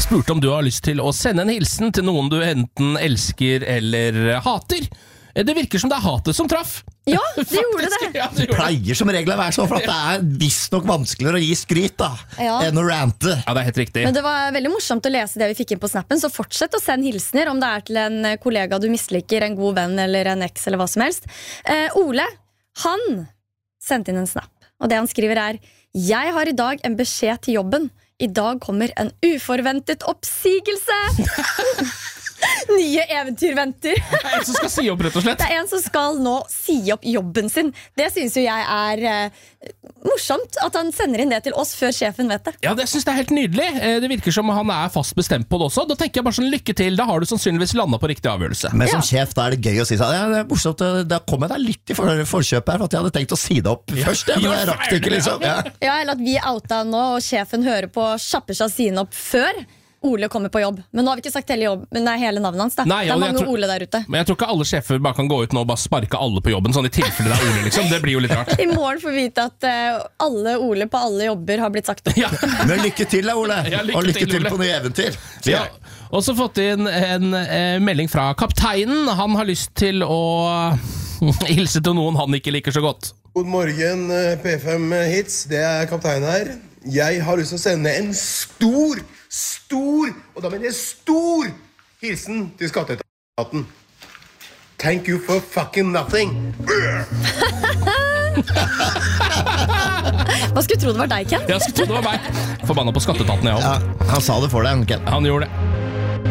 spurte om du har lyst til å sende en hilsen til noen du enten elsker eller hater. Det virker som det hatet som traff. Ja, det gjorde det. Ja, Det pleier som regel å være sånn, for at det visst nok vanskeligere å gi skryt da, enn å rante. Ja, det helt riktig. Men det var veldig morsomt å lese det vi fikk inn på snappen, så fortsett å sende hilsener, om det til en kollega du misliker, en god venn eller en eks eller hva som helst. Ole, han sendte inn en snap, og det han skriver jeg har i dag en beskjed til jobben. I dag kommer en uforventet oppsigelse. Nye eventyr venter. Det en som skal si opp, rett og slett. Det en som skal nå si opp jobben sin. Det synes jo jeg morsomt at han sender inn det til oss før sjefen vet det. Ja, det synes jeg helt nydelig. Det virker som han fast bestemt på det også. Da tenker jeg bare sånn, lykke til. Da har du sannsynligvis landet på riktig avgjørelse. Men som sjef da det gøy å si sånn, det morsomt, da kom jeg da litt i forkjøpet her, for at jeg hadde tenkt å si det opp først. Men jeg rakk det ikke, liksom. Ja, eller at vi outa nå, og sjefen hører på, kjapper seg sine opp før Ole kommer på jobb. Men nå har vi ikke sagt hele navnet hans da. Nei, det mange Ole der ute. Men jeg tror ikke alle sjefer bare kan gå ut nå og bare sparke alle på jobben, sånn i tilfelle det Ole, liksom. Det blir jo litt rart. I morgen får vi vite at alle Ole på alle jobber har blitt sagt opp. Ja. Men lykke til da, Ole. Og lykke til på nye eventyr. Ja. Og så fått inn en melding fra kapteinen. Han har lyst til å hilse til noen han ikke liker så godt. God morgen, P5 Hits. Det kapteinen her. Jeg har lyst til å sende en stor, og da mener jeg stor, hilsen til skatteetaten. Thank you for fucking nothing. Hva skulle tro det var deg, Ken? Jeg skulle tro det var meg. Forbanna på skatteetaten, ja. Han sa det for deg, Ken. Han gjorde det.